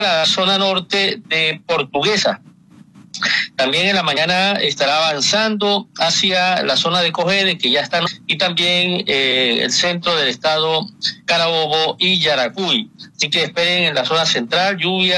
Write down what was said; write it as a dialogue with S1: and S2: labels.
S1: la zona norte de Portuguesa. También en la mañana estará avanzando hacia la zona de Cogede, que ya están, y también el centro del estado Carabobo y Yaracuy. Así que esperen en la zona central lluvia